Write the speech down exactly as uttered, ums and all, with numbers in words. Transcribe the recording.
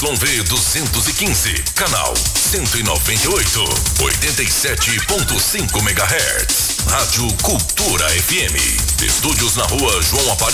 V duzentos e quinze, canal cento e noventa e oito, oitenta e sete ponto cinco megahertz. Rádio Cultura F M. Estúdios na rua João Aparecido.